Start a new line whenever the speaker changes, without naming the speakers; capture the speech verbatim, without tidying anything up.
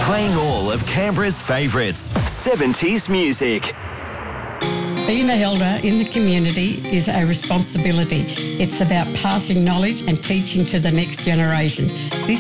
Playing all of Canberra's favourites, seventies music.
Being an elder in the community is a responsibility. It's about passing knowledge and teaching to the next generation. This